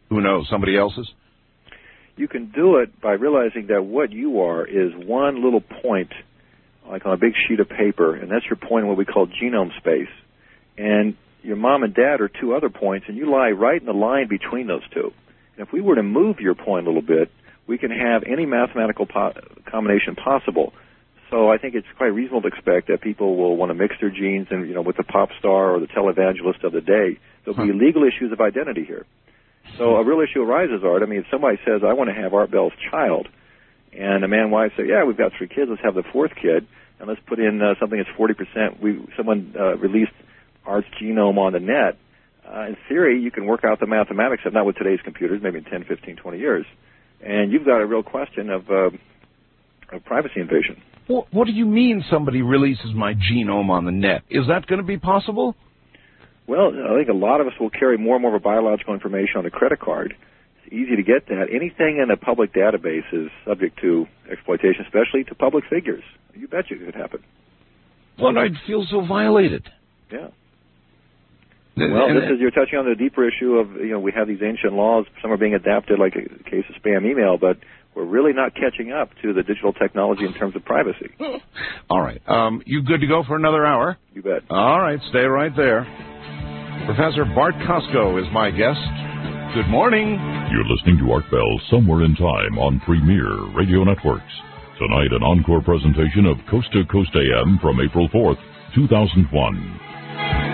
Who knows? Somebody else's? You can do it by realizing that what you are is one little point, like on a big sheet of paper, and that's your point in what we call genome space. And your mom and dad are two other points, and you lie right in the line between those two. And if we were to move your point a little bit, we can have any mathematical combination possible. So I think it's quite reasonable to expect that people will want to mix their genes, and with the pop star or the televangelist of the day. There'll be legal issues of identity here. So a real issue arises, Art. I mean, if somebody says, I want to have Art Bell's child, and a man and wife say, yeah, we've got 3 kids, let's have the 4th kid, and let's put in something that's 40%. Someone released Art's genome on the net. In theory, you can work out the mathematics, not with today's computers, maybe in 10, 15, 20 years. And you've got a real question of privacy invasion. What do you mean somebody releases my genome on the net? Is that going to be possible? Well, I think a lot of us will carry more and more of our biological information on a credit card. It's easy to get that. Anything in a public database is subject to exploitation, especially to public figures. You bet you it could happen. Well, I'd feel so violated. Yeah. Well, you're touching on the deeper issue of, we have these ancient laws. Some are being adapted, like a case of spam email, but we're really not catching up to the digital technology in terms of privacy. All right. You good to go for another hour? You bet. All right. Stay right there. Professor Bart Costco is my guest. Good morning. You're listening to Art Bell Somewhere in Time on Premier Radio Networks. Tonight, an encore presentation of Coast to Coast AM from April 4th, 2001.